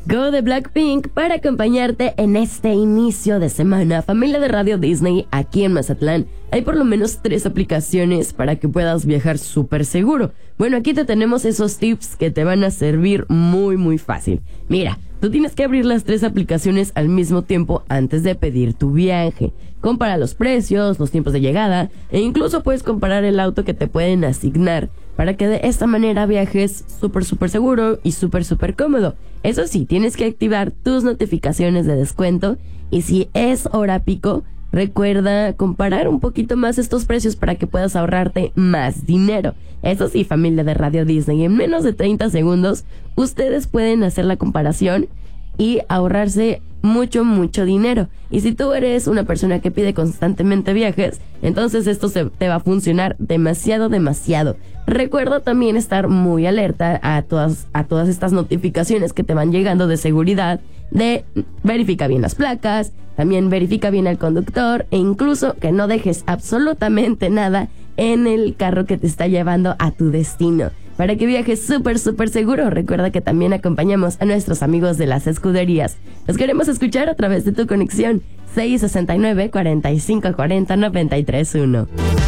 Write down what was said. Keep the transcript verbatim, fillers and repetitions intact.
Go de Blackpink para acompañarte en este inicio de semana. Familia de Radio Disney, aquí en Mazatlán hay por lo menos tres aplicaciones para que puedas viajar súper seguro. Bueno, aquí te tenemos esos tips que te van a servir muy muy fácil. Mira, tú tienes que abrir las tres aplicaciones al mismo tiempo antes de pedir tu viaje. Compara los precios, los tiempos de llegada e incluso puedes comparar el auto que te pueden asignar para que de esta manera viajes súper súper seguro y súper súper cómodo. Eso sí, tienes que activar tus notificaciones de descuento y si es hora pico, recuerda comparar un poquito más estos precios para que puedas ahorrarte más dinero. Eso sí, familia de Radio Disney, en menos de treinta segundos ustedes pueden hacer la comparación y ahorrarse mucho, mucho dinero. Y si tú eres una persona que pide constantemente viajes, entonces esto se, te va a funcionar demasiado, demasiado. Recuerda también estar muy alerta a todas, a todas estas notificaciones que te van llegando de seguridad, de verifica bien las placas, también verifica bien al conductor e incluso que no dejes absolutamente nada en el carro que te está llevando a tu destino, para que viajes súper, súper seguro. Recuerda que también acompañamos a nuestros amigos de las escuderías. Los queremos escuchar a través de tu conexión seis sesenta y nueve, cuarenta y cinco cuarenta, noventa y tres uno.